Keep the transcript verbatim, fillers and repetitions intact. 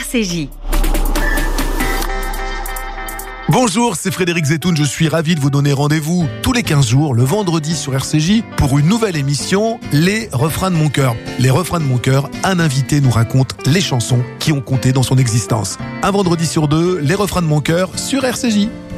C J. Bonjour, c'est Frédéric Zetoun, je suis ravi de vous donner rendez-vous tous les quinze jours, le vendredi sur R C J, pour une nouvelle émission, Les Refrains de mon cœur. Les Refrains de mon cœur, un invité nous raconte les chansons qui ont compté dans son existence. Un vendredi sur deux, Les Refrains de mon cœur sur R C J.